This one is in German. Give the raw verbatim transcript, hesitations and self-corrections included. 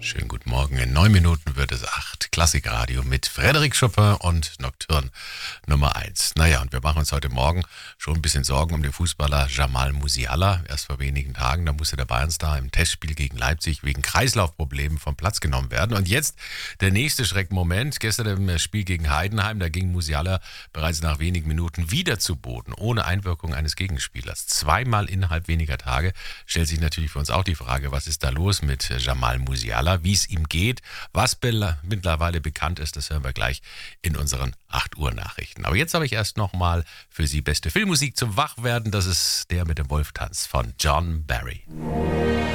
Schönen guten Morgen. In neun Minuten wird es acht. Klassikradio mit Frédéric Chopin und Nocturne Nummer eins. Naja, und wir machen uns heute Morgen schon ein bisschen Sorgen um den Fußballer Jamal Musiala. Erst vor wenigen Tagen, da musste der Bayernstar im Testspiel gegen Leipzig wegen Kreislaufproblemen vom Platz genommen werden. Und jetzt der nächste Schreckmoment. Gestern im Spiel gegen Heidenheim, da ging Musiala bereits nach wenigen Minuten wieder zu Boden, ohne Einwirkung eines Gegenspielers. Zweimal innerhalb weniger Tage. Stellt sich natürlich für uns auch die Frage, was ist da los mit Jamal Musiala? Wie es ihm geht, was be- mittlerweile bekannt ist, das hören wir gleich in unseren acht Uhr Nachrichten. Aber jetzt habe ich erst nochmal für Sie beste Filmmusik zum Wachwerden. Das ist der mit dem Wolftanz von John Barry.